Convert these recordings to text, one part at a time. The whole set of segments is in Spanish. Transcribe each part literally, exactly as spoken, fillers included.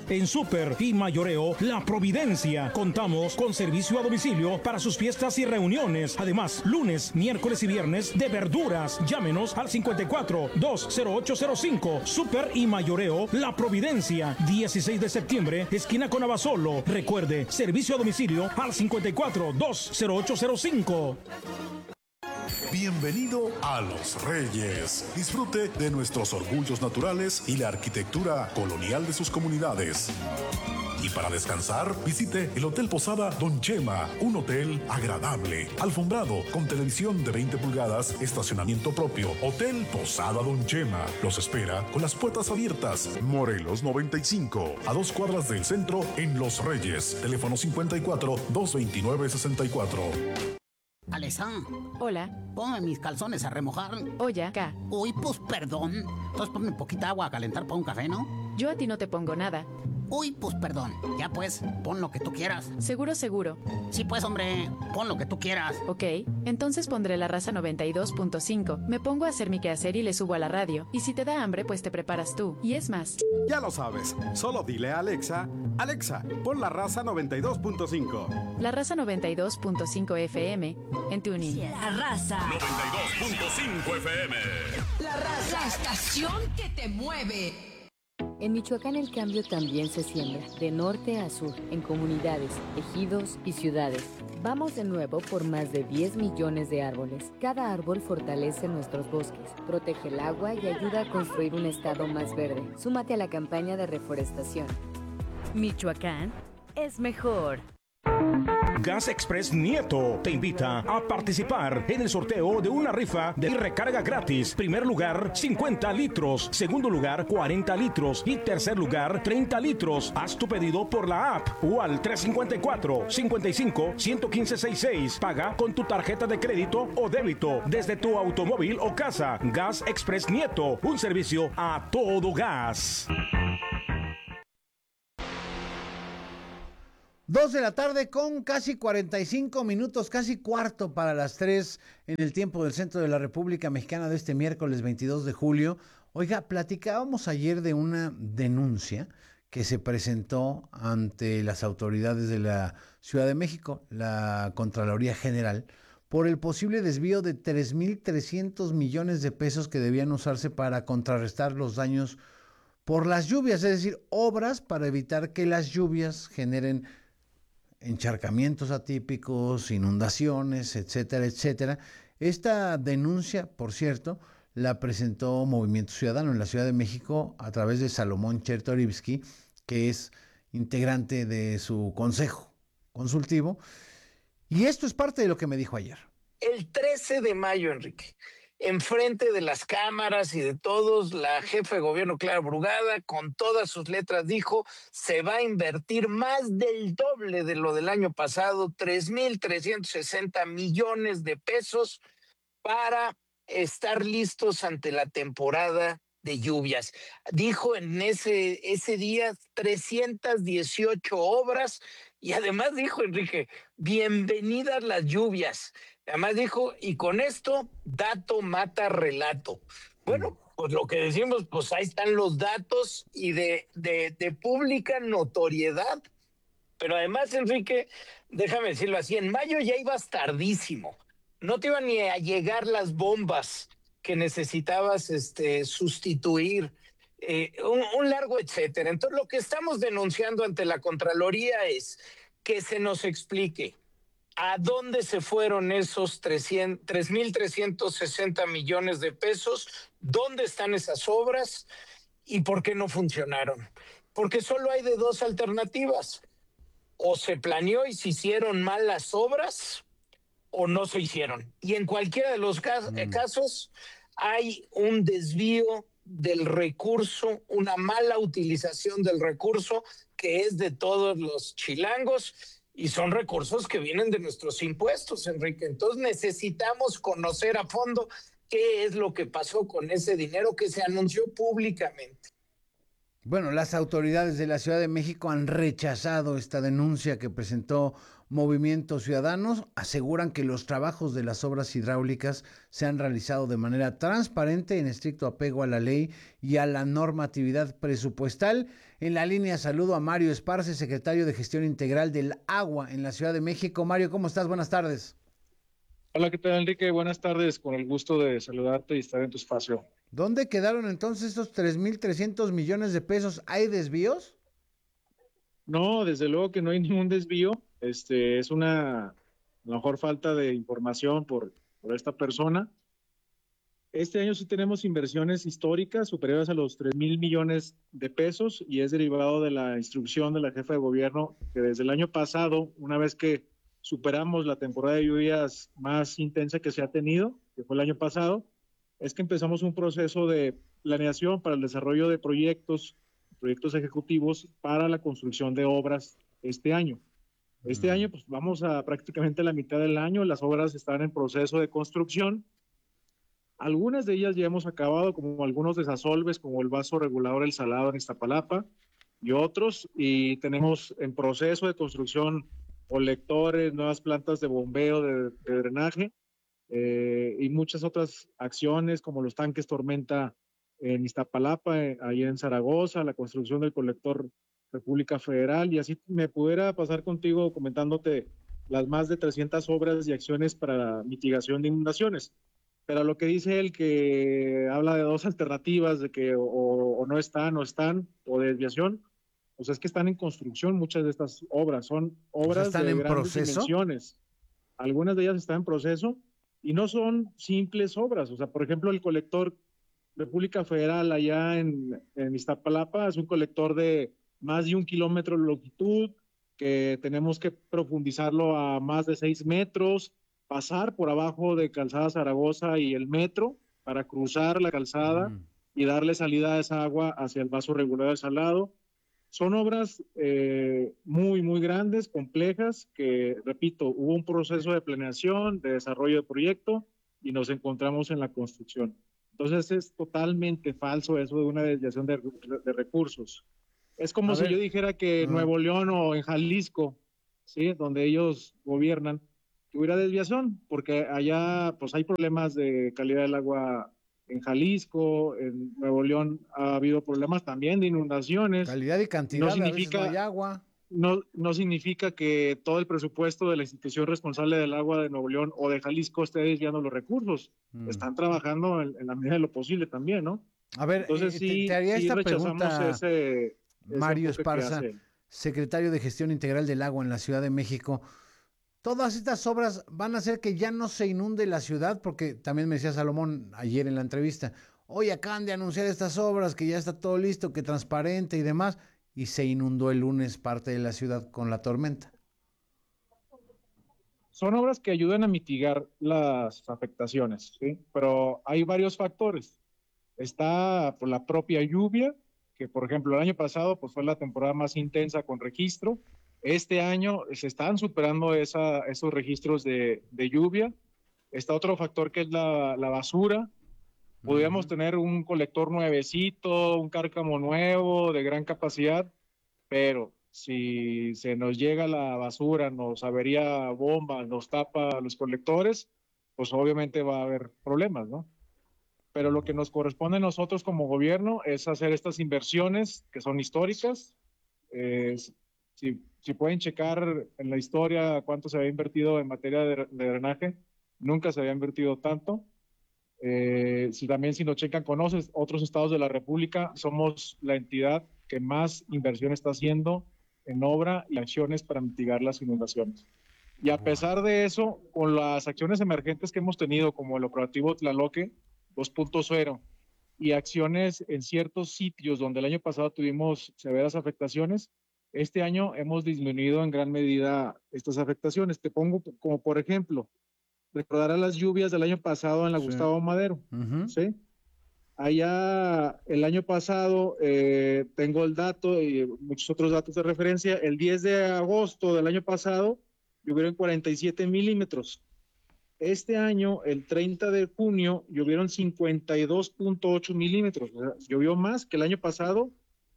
En Super y Mayoreo La Providencia. Contamos con servicio a domicilio para sus fiestas y reuniones. Además, lunes, miércoles y viernes de verduras. Llámenos al cincuenta y cuatro, dos cero ocho cero cinco. Super y Mayoreo La Providencia. dieciséis de septiembre, esquina con Abasolo. Recuerde, servicio a domicilio al cincuenta y cuatro, dos cero ocho cero cinco. Bienvenido a Los Reyes. Disfrute de nuestros orgullos naturales y la arquitectura colonial de sus comunidades. Y para descansar, visite el Hotel Posada Don Chema, un hotel agradable, alfombrado, con televisión de veinte pulgadas, estacionamiento propio. Hotel Posada Don Chema los espera con las puertas abiertas. Morelos noventa y cinco, a dos cuadras del centro en Los Reyes. Teléfono cincuenta y cuatro, doscientos veintinueve, sesenta y cuatro. Alessá. Hola. Ponme mis calzones a remojar. Oye, acá. Uy, pues perdón. Entonces ponme poquita agua a calentar para un café, ¿no? Yo a ti no te pongo nada. Uy, pues perdón. Ya pues, pon lo que tú quieras. Seguro, seguro. Sí, pues, hombre, pon lo que tú quieras. Ok, entonces pondré la raza noventa y dos punto cinco. Me pongo a hacer mi quehacer y le subo a la radio. Y si te da hambre, pues te preparas tú. Y es más. Ya lo sabes. Solo dile a Alexa, Alexa, pon la raza noventa y dos punto cinco. La raza noventa y dos punto cinco F M en TuneIn. La raza noventa y dos punto cinco F M. La raza, la estación que te mueve. En Michoacán el cambio también se siembra, de norte a sur, en comunidades, ejidos y ciudades. Vamos de nuevo por más de diez millones de árboles. Cada árbol fortalece nuestros bosques, protege el agua y ayuda a construir un estado más verde. Súmate a la campaña de reforestación. Michoacán es mejor. Gas Express Nieto te invita a participar en el sorteo de una rifa de recarga gratis. Primer lugar, cincuenta litros. Segundo lugar, cuarenta litros. Y tercer lugar, treinta litros. Haz tu pedido por la app o al tres cinco cuatro, cinco cinco, uno uno cinco sesenta y seis. Paga con tu tarjeta de crédito o débito desde tu automóvil o casa. Gas Express Nieto, un servicio a todo gas. Dos de la tarde con casi cuarenta y cinco minutos, casi cuarto para las tres en el tiempo del centro de la República Mexicana de este miércoles veintidós de julio. Oiga, platicábamos ayer de una denuncia que se presentó ante las autoridades de la Ciudad de México, la Contraloría General, por el posible desvío de tres mil trescientos millones de pesos que debían usarse para contrarrestar los daños por las lluvias, es decir, obras para evitar que las lluvias generen encharcamientos atípicos, inundaciones, etcétera, etcétera. Esta denuncia, por cierto, la presentó Movimiento Ciudadano en la Ciudad de México a través de Salomón Chertorivsky, que es integrante de su consejo consultivo. Y esto es parte de lo que me dijo ayer. El trece de mayo, Enrique, enfrente de las cámaras y de todos, la jefa de gobierno Clara Brugada, con todas sus letras, dijo: se va a invertir más del doble de lo del año pasado, tres mil trescientos sesenta millones de pesos para estar listos ante la temporada de lluvias. Dijo en ese, ese día trescientas dieciocho obras y además dijo, Enrique, bienvenidas las lluvias. Además dijo, y con esto, dato mata relato. Bueno, pues lo que decimos, pues ahí están los datos y de, de, de pública notoriedad. Pero además, Enrique, déjame decirlo así, en mayo ya ibas tardísimo. No te iban ni a llegar las bombas que necesitabas este, sustituir, eh, un, un largo etcétera. Entonces, lo que estamos denunciando ante la Contraloría es que se nos explique a dónde se fueron esos tres mil trescientos sesenta millones de pesos, dónde están esas obras y por qué no funcionaron. Porque solo hay de dos alternativas. O se planeó y se hicieron mal las obras, o no se hicieron. Y en cualquiera de los casos, mm. casos hay un desvío del recurso, una mala utilización del recurso que es de todos los chilangos y son recursos que vienen de nuestros impuestos, Enrique. Entonces necesitamos conocer a fondo qué es lo que pasó con ese dinero que se anunció públicamente. Bueno, las autoridades de la Ciudad de México han rechazado esta denuncia que presentó Movimiento Ciudadanos. Aseguran que los trabajos de las obras hidráulicas se han realizado de manera transparente, en estricto apego a la ley y a la normatividad presupuestal. En la línea saludo a Mario Esparce, secretario de Gestión Integral del Agua en la Ciudad de México. Mario, ¿cómo estás? Buenas tardes. Hola, ¿qué tal, Enrique? Buenas tardes, con el gusto de saludarte y estar en tu espacio. ¿Dónde quedaron entonces estos tres mil trescientos millones de pesos? ¿Hay desvíos? No, desde luego que no hay ningún desvío. Este, es una, a lo mejor, falta de información por, por esta persona. Este año sí tenemos inversiones históricas superiores a los tres mil millones de pesos y es derivado de la instrucción de la jefa de gobierno que desde el año pasado, una vez que superamos la temporada de lluvias más intensa que se ha tenido, que fue el año pasado, es que empezamos un proceso de planeación para el desarrollo de proyectos, proyectos ejecutivos para la construcción de obras este año. Este mm. año, pues vamos a prácticamente la mitad del año, las obras están en proceso de construcción. Algunas de ellas ya hemos acabado, como algunos desasolves, como el vaso regulador El Salado en Iztapalapa, y otros, y tenemos en proceso de construcción colectores, nuevas plantas de bombeo, de, de drenaje, eh, y muchas otras acciones como los tanques Tormenta en Iztapalapa, eh, ahí en Zaragoza, la construcción del colector República Federal, y así me pudiera pasar contigo comentándote las más de trescientas obras y acciones para mitigación de inundaciones. Pero lo que dice él, que habla de dos alternativas, de que o, o no están o están, o de desviación, pues es que están en construcción muchas de estas obras, son obras ¿están de en grandes proceso? dimensiones. Algunas de ellas están en proceso y no son simples obras. O sea, por ejemplo, el colector República Federal allá en, en Iztapalapa es un colector de más de un kilómetro de longitud, que tenemos que profundizarlo a más de seis metros, pasar por abajo de Calzada Zaragoza y el metro para cruzar la calzada mm. y darle salida a esa agua hacia el vaso regular del Salado. Son obras eh, muy, muy grandes, complejas, que, repito, hubo un proceso de planeación, de desarrollo de proyecto, y nos encontramos en la construcción. Entonces es totalmente falso eso de una desviación de, de recursos. Es como A si ver. yo dijera que en uh-huh. Nuevo León o en Jalisco, ¿sí?, donde ellos gobiernan, que hubiera desviación, porque allá pues hay problemas de calidad del agua. En Jalisco, en Nuevo León ha habido problemas también de inundaciones. Calidad y cantidad, no significa, a veces no hay agua. No, no significa que todo el presupuesto de la institución responsable del agua de Nuevo León o de Jalisco esté desviando los recursos. Mm. Están trabajando en, en la medida de lo posible también, ¿no? A ver, entonces eh, sí, te, te haría sí esta rechazamos pregunta, ese, Mario ese Esparza, secretario de Gestión Integral del Agua en la Ciudad de México. ¿Todas estas obras van a hacer que ya no se inunde la ciudad? Porque también me decía Salomón ayer en la entrevista, hoy acaban de anunciar estas obras, que ya está todo listo, que transparente y demás, y se inundó el lunes parte de la ciudad con la tormenta. Son obras que ayudan a mitigar las afectaciones, ¿sí? Pero hay varios factores. Está por la propia lluvia, que por ejemplo el año pasado pues, fue la temporada más intensa con registro. Este año se están superando esa, esos registros de, de lluvia. Está otro factor que es la, la basura. Podríamos uh-huh. tener un colector nuevecito, un cárcamo nuevo de gran capacidad, pero si se nos llega la basura, nos avería bombas, nos tapa los colectores, pues obviamente va a haber problemas, ¿no? Pero lo que nos corresponde a nosotros como gobierno es hacer estas inversiones que son históricas. Eh, si, si pueden checar en la historia cuánto se había invertido en materia de, de drenaje, nunca se había invertido tanto. Eh, si también si nos checan con otros estados de la República, somos la entidad que más inversión está haciendo en obra y acciones para mitigar las inundaciones. Y a pesar de eso, con las acciones emergentes que hemos tenido, como el operativo Tlaloque dos punto cero, y acciones en ciertos sitios donde el año pasado tuvimos severas afectaciones, este año hemos disminuido en gran medida estas afectaciones. Te pongo como por ejemplo, recordarás las lluvias del año pasado en la sí. Gustavo Madero, uh-huh. ¿sí? Allá el año pasado, eh, tengo el dato y muchos otros datos de referencia, el diez de agosto del año pasado llovieron cuarenta y siete milímetros. Este año, el treinta de junio, llovieron cincuenta y dos punto ocho milímetros. O sea, llovió más que el año pasado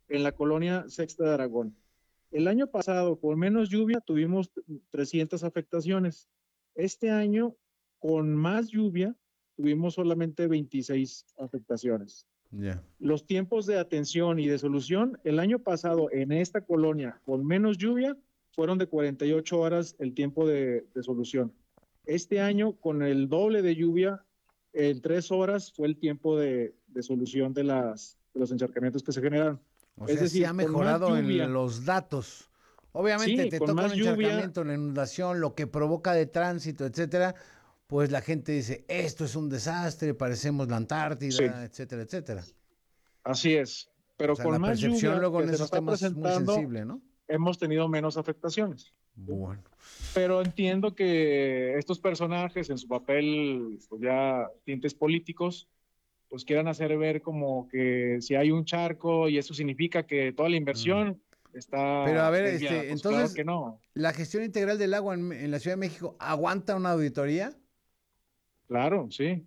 en la colonia Sexta de Aragón. El año pasado, con menos lluvia, tuvimos trescientas afectaciones. Este año, con más lluvia, tuvimos solamente veintiséis afectaciones. Yeah. Los tiempos de atención y de solución, el año pasado en esta colonia, con menos lluvia, fueron de cuarenta y ocho horas el tiempo de, de solución. Este año, con el doble de lluvia, en tres horas fue el tiempo de, de solución de, las, de los encharcamientos que se generaron. O es sea, decir, sí ha mejorado lluvia, en los datos. Obviamente sí, te con toca un más lluvia, encharcamiento, la inundación, lo que provoca de tránsito, etcétera, pues la gente dice, esto es un desastre, parecemos la Antártida, sí. etcétera, etcétera. Así es, pero o sea, con la más percepción lluvia luego que en se esos nos está temas es muy presentando, sensible, ¿no? hemos tenido menos afectaciones. Bueno. Pero entiendo que estos personajes en su papel, pues ya tintes políticos, pues quieran hacer ver como que si hay un charco y eso significa que toda la inversión mm. está Pero a ver, desviada. este, Pues entonces, claro que no. ¿la gestión integral del agua en, en la Ciudad de México aguanta una auditoría? Claro, sí.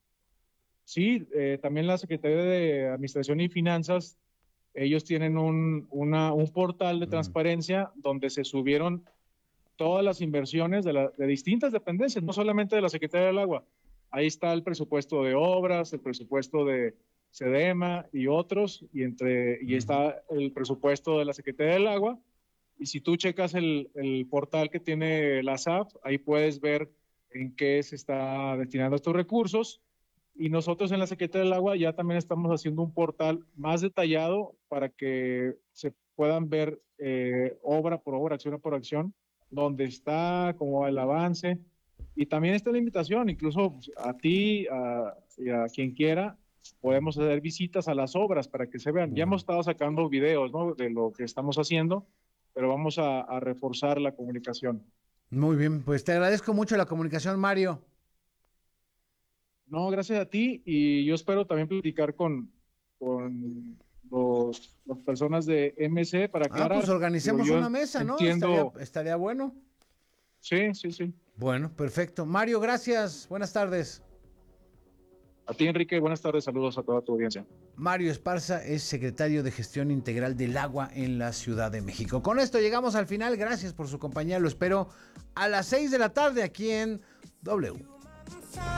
Sí, eh, también la Secretaría de Administración y Finanzas, ellos tienen un, una, un portal de transparencia mm. donde se subieron todas las inversiones de, la, de distintas dependencias, no solamente de la Secretaría del Agua. Ahí está el presupuesto de obras, el presupuesto de SEDEMA y otros, y, entre, y está el presupuesto de la Secretaría del Agua. Y si tú checas el, el portal que tiene la S A F, ahí puedes ver en qué se está destinando estos recursos. Y nosotros en la Secretaría del Agua ya también estamos haciendo un portal más detallado para que se puedan ver eh, obra por obra, acción por acción, donde está, cómo va el avance. Y también está la invitación, incluso a ti a, y a quien quiera, podemos hacer visitas a las obras para que se vean. Ya hemos estado sacando videos, ¿no?, de lo que estamos haciendo, pero vamos a, a reforzar la comunicación. Muy bien, pues te agradezco mucho la comunicación, Mario. No, gracias a ti, y yo espero también platicar con, con los, las personas de M C para aclarar. Ah, pues organicemos Digo, una mesa, ¿no? Entiendo... Estaría, estaría bueno. Sí, sí, sí. Bueno, perfecto. Mario, gracias. Buenas tardes. A ti, Enrique, buenas tardes. Saludos a toda tu audiencia. Mario Esparza es secretario de Gestión Integral del Agua en la Ciudad de México. Con esto llegamos al final. Gracias por su compañía. Lo espero a las seis de la tarde aquí en W.